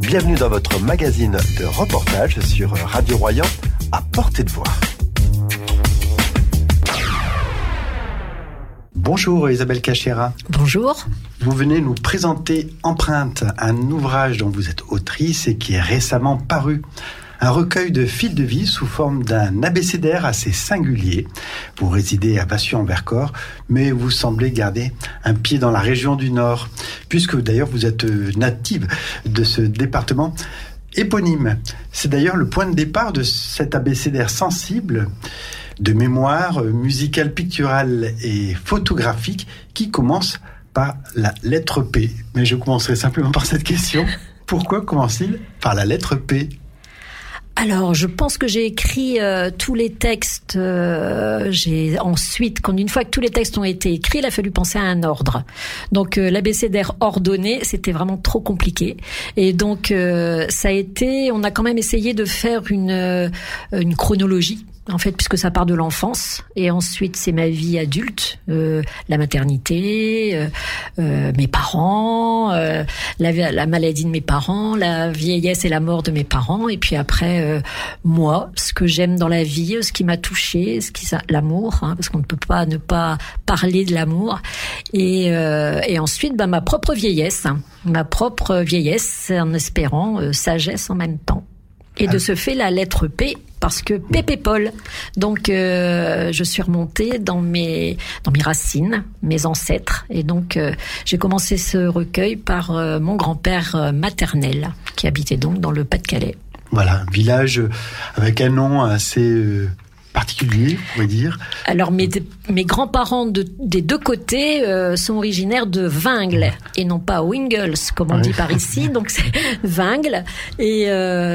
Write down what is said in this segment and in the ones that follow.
Bienvenue dans votre magazine de reportage sur Radio Royan, à portée de voix. Bonjour Isabelle Cachera. Bonjour. Vous venez nous présenter Empreinte, un ouvrage dont vous êtes autrice et qui est récemment paru. Un recueil de fils de vie sous forme d'un abécédaire assez singulier. Vous résidez à Vassy-en-Vercors, mais vous semblez garder un pied dans la région du Nord, puisque d'ailleurs vous êtes native de ce département éponyme. C'est d'ailleurs le point de départ de cet abécédaire sensible de mémoire musicale, picturale et photographique qui commence par la lettre P. Mais je commencerai simplement par cette question. Pourquoi commence-t-il par la lettre P ? Alors, je pense que j'ai écrit tous les textes. J'ai ensuite, une fois que tous les textes ont été écrits, il a fallu penser à un ordre. Donc, l'abécédaire ordonné, c'était vraiment trop compliqué. Et donc, on a quand même essayé de faire une chronologie. En fait, puisque ça part de l'enfance, et ensuite c'est ma vie adulte, la maternité, mes parents, la maladie de mes parents, la vieillesse et la mort de mes parents, et puis après moi, ce que j'aime dans la vie, ce qui m'a touchée, l'amour, parce qu'on ne peut pas ne pas parler de l'amour, et ensuite ma propre vieillesse en espérant sagesse en même temps. Et de ce fait, la lettre P, parce que Pépé Paul. Donc, je suis remontée dans mes racines, mes ancêtres. Et donc, j'ai commencé ce recueil par mon grand-père maternel, qui habitait donc dans le Pas-de-Calais. Voilà, un village avec un nom assez particulier, on pourrait dire. Alors, mes grands-parents des deux côtés sont originaires de Vingles et non pas Wingles, comme on dit par ici. Donc, c'est Vingles. Et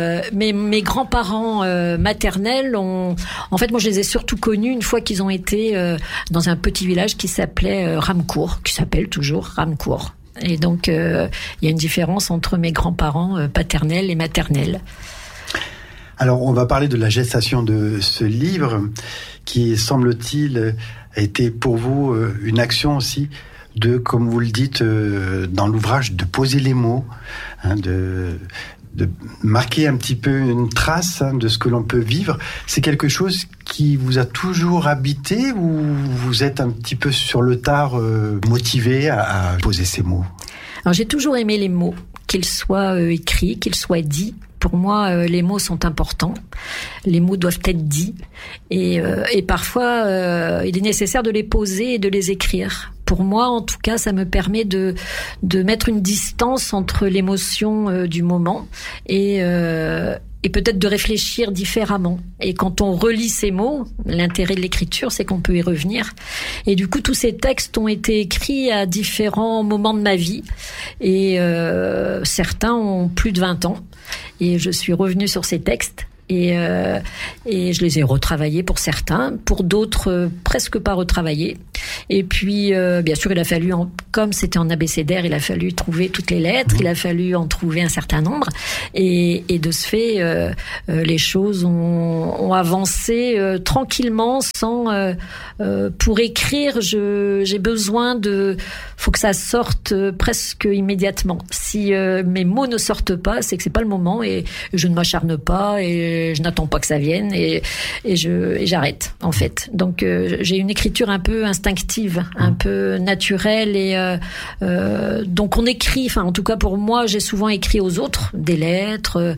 mes grands-parents maternels en fait, moi, je les ai surtout connus une fois qu'ils ont été dans un petit village qui s'appelait Ramcourt, qui s'appelle toujours Ramcourt. Et donc, il y a une différence entre mes grands-parents paternels et maternels. Alors, on va parler de la gestation de ce livre qui, semble-t-il, a été pour vous une action aussi de, comme vous le dites dans l'ouvrage, de poser les mots, de marquer un petit peu une trace de ce que l'on peut vivre. C'est quelque chose qui vous a toujours habité ou vous êtes un petit peu sur le tard motivé à poser ces mots ? Alors, j'ai toujours aimé les mots, qu'ils soient écrits, qu'ils soient dits. Pour moi, les mots sont importants. Les mots doivent être dits. Et parfois, il est nécessaire de les poser et de les écrire. Pour moi, en tout cas, ça me permet de mettre une distance entre l'émotion du moment et peut-être de réfléchir différemment. Et quand on relit ces mots, l'intérêt de l'écriture, c'est qu'on peut y revenir. Et du coup, tous ces textes ont été écrits à différents moments de ma vie. Et certains ont plus de 20 ans. Et je suis revenue sur ces textes. Et je les ai retravaillés pour certains, pour d'autres presque pas retravaillés. Et puis bien sûr il a fallu, comme c'était en abécédaire, il a fallu trouver toutes les lettres, il a fallu en trouver un certain nombre, et de ce fait les choses ont avancé tranquillement, sans pour écrire j'ai besoin faut que ça sorte presque immédiatement. Si mes mots ne sortent pas, c'est que c'est pas le moment, et je ne m'acharne pas et je n'attends pas que ça vienne, et j'arrête en fait. Donc j'ai une écriture un peu instinctive, un peu naturelle, et donc on écrit, enfin en tout cas pour moi, j'ai souvent écrit aux autres des lettres,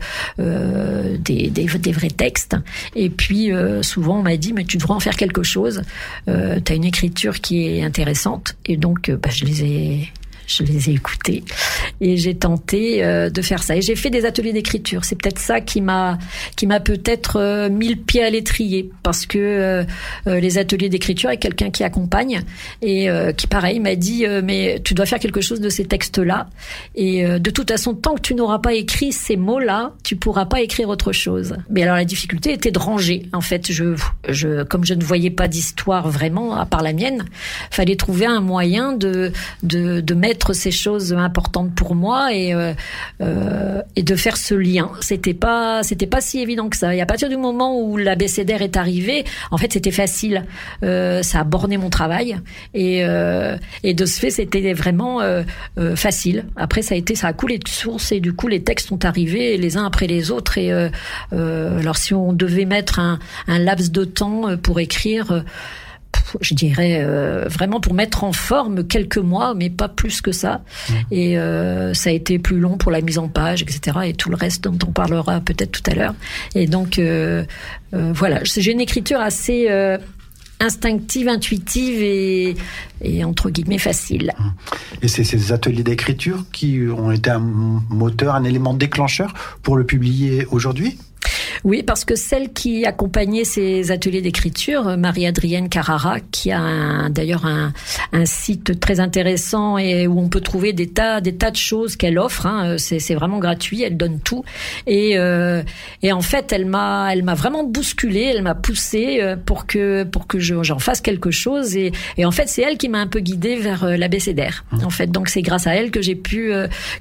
des vrais textes, et puis souvent on m'a dit mais tu devrais en faire quelque chose, t'as une écriture qui est intéressante, et donc je les ai écoutés et j'ai tenté de faire ça. Et j'ai fait des ateliers d'écriture. C'est peut-être ça qui m'a peut-être mis le pied à l'étrier, parce que les ateliers d'écriture, il y a quelqu'un qui accompagne et qui, pareil, m'a dit mais tu dois faire quelque chose de ces textes-là. Et de toute façon, tant que tu n'auras pas écrit ces mots-là, tu pourras pas écrire autre chose. Mais alors la difficulté était de ranger. En fait, comme je ne voyais pas d'histoire vraiment à part la mienne, fallait trouver un moyen de mettre mettre ces choses importantes pour moi et de faire ce lien. C'était pas si évident que ça. Et à partir du moment où l'abécédaire est arrivé, en fait, c'était facile. Ça a borné mon travail et de ce fait, c'était vraiment facile. Après, ça a coulé de source et du coup, les textes sont arrivés les uns après les autres. Et alors, si on devait mettre un laps de temps pour écrire, je dirais vraiment pour mettre en forme quelques mois, mais pas plus que ça. Et ça a été plus long pour la mise en page, etc. Et tout le reste dont on parlera peut-être tout à l'heure. Et donc, voilà, j'ai une écriture assez instinctive, intuitive et entre guillemets facile. Et c'est ces ateliers d'écriture qui ont été un moteur, un élément déclencheur pour le publier aujourd'hui ? Oui, parce que celle qui accompagnait ces ateliers d'écriture, Marie-Adrienne Carrara, qui a d'ailleurs un site très intéressant et où on peut trouver des tas de choses qu'elle offre. C'est vraiment gratuit, elle donne tout. Et en fait, elle m'a vraiment bousculée, elle m'a poussée pour que j'en fasse quelque chose. Et en fait, c'est elle qui m'a un peu guidée vers l'abécédaire. En fait, donc c'est grâce à elle que j'ai pu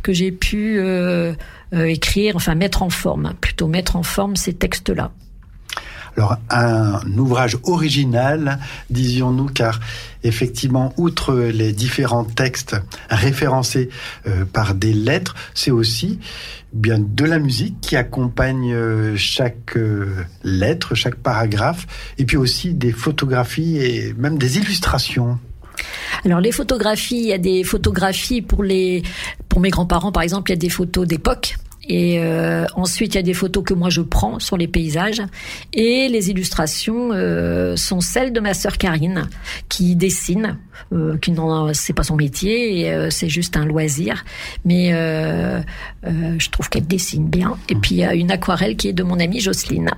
écrire, enfin mettre en forme ces textes-là. Alors, un ouvrage original, disions-nous, car effectivement, outre les différents textes référencés par des lettres, c'est aussi bien de la musique qui accompagne chaque lettre, chaque paragraphe, et puis aussi des photographies et même des illustrations. Alors les photographies, il y a des photographies pour mes grands-parents par exemple, il y a des photos d'époque. Et ensuite, il y a des photos que moi je prends sur les paysages. Et les illustrations sont celles de ma sœur Karine, qui dessine, c'est pas son métier, et c'est juste un loisir. Mais je trouve qu'elle dessine bien. Et puis, il y a une aquarelle qui est de mon amie Jocelyne.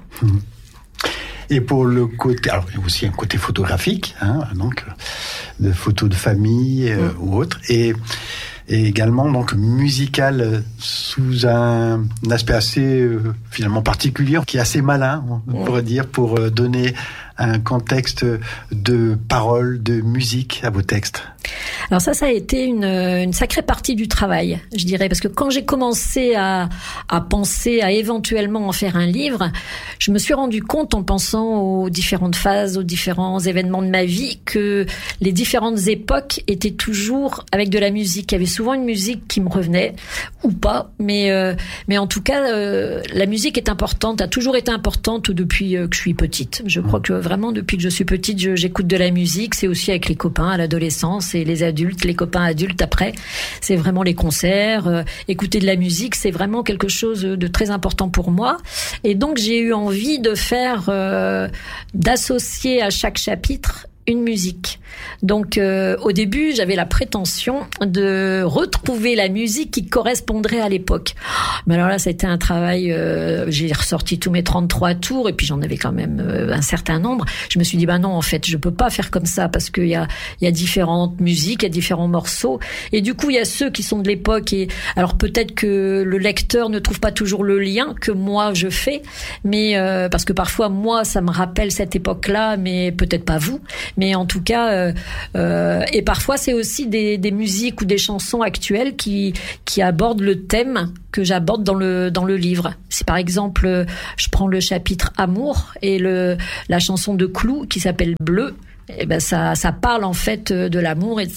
Et pour le côté, alors il y a aussi un côté photographique, donc de photos de famille ou autre, et également donc musical sous un aspect assez finalement particulier, qui est assez malin, on pourrait dire, pour donner un contexte de paroles, de musique à vos textes. Alors ça a été une sacrée partie du travail, je dirais, parce que quand j'ai commencé à penser à éventuellement en faire un livre, je me suis rendu compte en pensant aux différentes phases, aux différents événements de ma vie, que les différentes époques étaient toujours avec de la musique. Il y avait souvent une musique qui me revenait, ou pas, mais en tout cas, la musique est importante, a toujours été importante depuis que je suis petite. Je crois que vraiment, depuis que je suis petite, j'écoute de la musique. C'est aussi avec les copains à l'adolescence et les adultes, les copains adultes après. C'est vraiment les concerts. Écouter de la musique, c'est vraiment quelque chose de très important pour moi. Et donc, j'ai eu envie de d'associer à chaque chapitre une musique. Donc au début, j'avais la prétention de retrouver la musique qui correspondrait à l'époque. Mais alors là, ça a été un travail, j'ai ressorti tous mes 33 tours et puis j'en avais quand même un certain nombre. Je me suis dit, non, en fait, je peux pas faire comme ça parce qu'il y a différentes musiques, il y a différents morceaux. Et du coup, il y a ceux qui sont de l'époque et alors peut-être que le lecteur ne trouve pas toujours le lien que moi je fais, mais parce que parfois, moi, ça me rappelle cette époque-là, mais peut-être pas vous. Mais en tout cas, et parfois c'est aussi des musiques ou des chansons actuelles qui abordent le thème que j'aborde dans le livre. Si par exemple, je prends le chapitre Amour et la chanson de Clou qui s'appelle Bleu, et ça parle en fait de l'amour et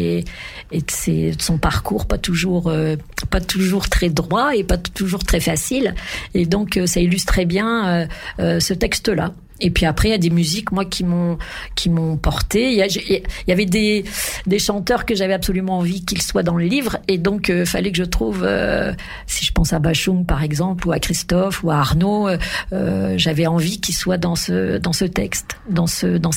de son parcours pas toujours très droit et pas toujours très facile. Et donc ça illustrait bien ce texte-là. Et puis après, il y a des musiques, moi, qui m'ont porté. Il y avait des chanteurs que j'avais absolument envie qu'ils soient dans le livre. Et donc, fallait que je trouve, si je pense à Bachung, par exemple, ou à Christophe, ou à Arnaud, j'avais envie qu'ils soient dans ce texte, dans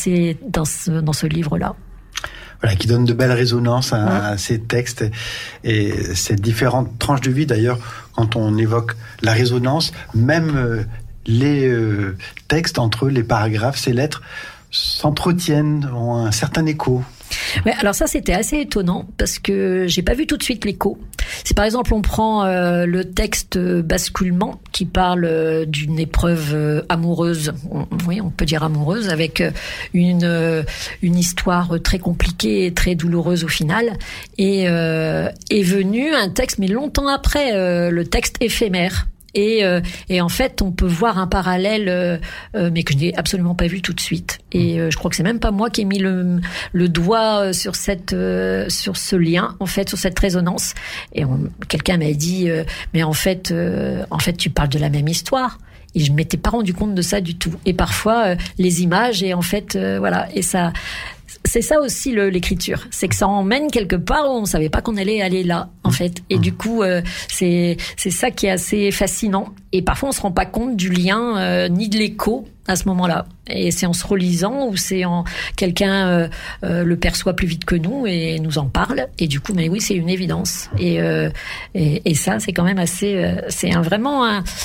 ce livre-là. Voilà, qui donne de belles résonances à ces textes et ces différentes tranches de vie. D'ailleurs, quand on évoque la résonance, même les textes entre eux, les paragraphes, ces lettres s'entretiennent, ont un certain écho. Ouais, alors ça c'était assez étonnant parce que j'ai pas vu tout de suite l'écho. Si par exemple on prend le texte Basculement qui parle d'une épreuve amoureuse, oui on peut dire amoureuse, avec une histoire très compliquée et très douloureuse au final, et est venu un texte mais longtemps après, le texte Éphémère. Et en fait, on peut voir un parallèle, mais que je n'ai absolument pas vu tout de suite. Et je crois que c'est même pas moi qui ai mis le doigt sur ce lien, en fait, sur cette résonance. Et quelqu'un m'a dit, mais en fait, tu parles de la même histoire. Et je m'étais pas rendu compte de ça du tout. Et parfois, les images, et en fait, voilà, et ça. C'est ça aussi l'écriture, c'est que ça emmène quelque part où on savait pas qu'on allait aller là en fait, et du coup c'est ça qui est assez fascinant, et parfois on se rend pas compte du lien ni de l'écho à ce moment-là, et c'est en se relisant ou c'est en quelqu'un le perçoit plus vite que nous et nous en parle, et du coup mais oui c'est une évidence, et ça c'est quand même assez c'est vraiment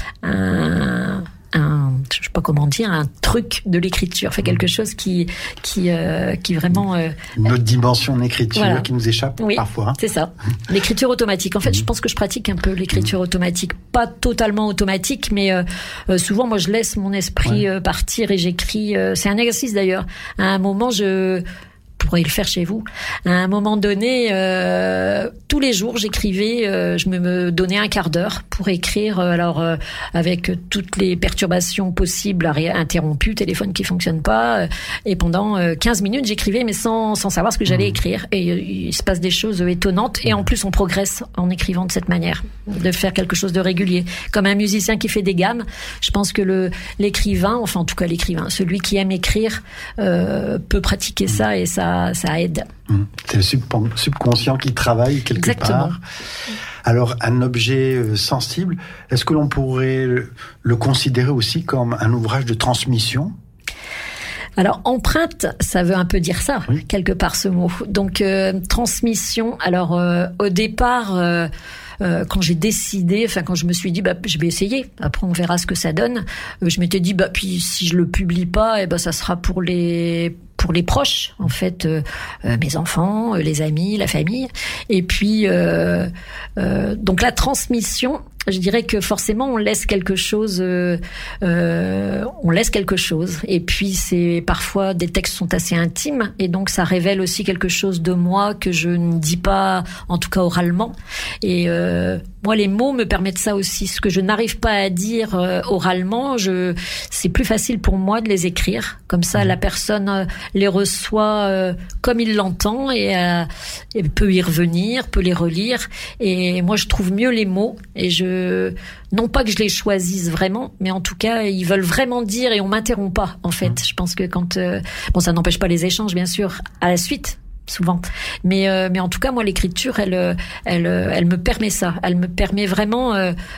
je sais pas comment dire, un truc de l'écriture, fait quelque chose qui vraiment une autre dimension d'écriture, voilà, qui nous échappe, oui, parfois. C'est ça. L'écriture automatique. En fait, je pense que je pratique un peu l'écriture automatique, pas totalement automatique, mais souvent moi je laisse mon esprit partir et j'écris. C'est un exercice d'ailleurs. À un moment, vous pourriez le faire chez vous. À un moment donné, tous les jours, j'écrivais, je me donnais un quart d'heure pour écrire, avec toutes les perturbations possibles, interrompues, téléphone qui fonctionne pas, et pendant 15 minutes, j'écrivais, mais sans savoir ce que j'allais écrire. Et il se passe des choses étonnantes, et en plus, on progresse en écrivant de cette manière, de faire quelque chose de régulier. Comme un musicien qui fait des gammes, je pense que l'écrivain, enfin en tout cas l'écrivain, celui qui aime écrire, peut pratiquer ça, et ça aide. C'est le subconscient qui travaille quelque Exactement. part. Alors, un objet sensible, est-ce que l'on pourrait le considérer aussi comme un ouvrage de transmission ? Alors, empreinte, ça veut un peu dire ça, oui, quelque part, ce mot. Donc, transmission, alors au départ... quand j'ai décidé, quand je me suis dit, je vais essayer. Après, on verra ce que ça donne. Je m'étais dit, puis si je le publie pas, ça sera pour les proches, en fait, mes enfants, les amis, la famille. Et puis, donc la transmission, je dirais que forcément on laisse quelque chose. Et puis c'est parfois des textes sont assez intimes, et donc ça révèle aussi quelque chose de moi que je ne dis pas, en tout cas oralement. Et moi, les mots me permettent ça aussi. Ce que je n'arrive pas à dire oralement, c'est plus facile pour moi de les écrire. Comme ça, la personne les reçoit comme il l'entend, et peut y revenir, peut les relire. Et moi, je trouve mieux les mots. Et non pas que je les choisisse vraiment, mais en tout cas, ils veulent vraiment dire, et on m'interrompt pas, en fait. Je pense que quand... ça n'empêche pas les échanges, bien sûr, à la suite, souvent. Mais en tout cas, moi, l'écriture, elle me permet ça. Elle me permet vraiment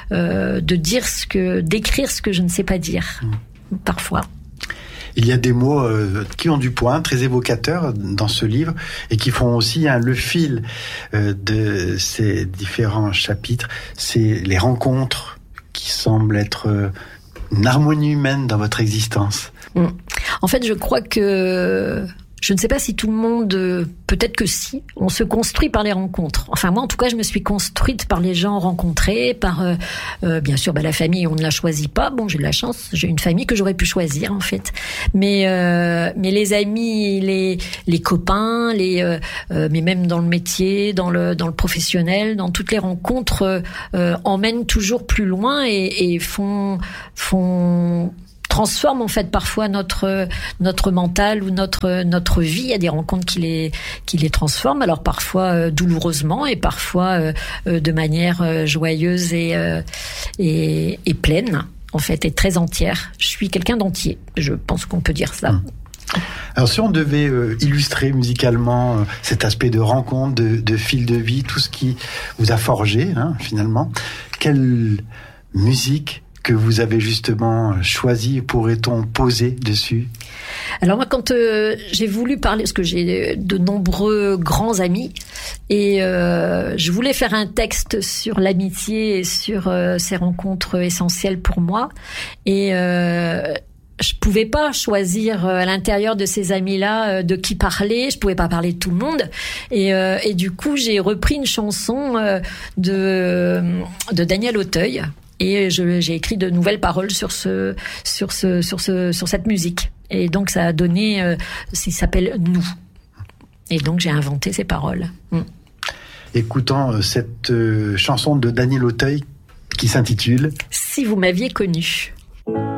d'écrire ce que je ne sais pas dire, parfois. Il y a des mots qui ont du poids, très évocateurs dans ce livre, et qui font aussi le fil de ces différents chapitres. C'est les rencontres qui semblent être une harmonie humaine dans votre existence. En fait, je crois que... Je ne sais pas si tout le monde, peut-être que si, on se construit par les rencontres. Enfin, moi, en tout cas, je me suis construite par les gens rencontrés, par, bien sûr, la famille, on ne la choisit pas. Bon, j'ai de la chance, j'ai une famille que j'aurais pu choisir, en fait. Mais les amis, les copains, mais même dans le métier, dans le professionnel, dans toutes les rencontres, emmènent toujours plus loin et transforme en fait parfois notre mental ou notre vie. Il y a des rencontres qui les transforment, alors parfois douloureusement, et parfois de manière joyeuse et pleine, en fait, et très entière. Je suis quelqu'un d'entier, je pense qu'on peut dire ça. Alors si on devait illustrer musicalement cet aspect de rencontre, de fil de vie, tout ce qui vous a forgé, finalement, quelle musique que vous avez justement choisi, pourrait-on poser dessus ? Alors moi, quand j'ai voulu parler, parce que j'ai de nombreux grands amis, et je voulais faire un texte sur l'amitié et sur ces rencontres essentielles pour moi, et je pouvais pas choisir à l'intérieur de ces amis-là de qui parler. Je pouvais pas parler de tout le monde. Et du coup, j'ai repris une chanson de Daniel Auteuil. Et j'ai écrit de nouvelles paroles sur cette musique. Et donc, ça a donné, ça s'appelle Nous. Et donc, j'ai inventé ces paroles. Écoutons cette chanson de Daniel Auteuil qui s'intitule Si vous m'aviez connu.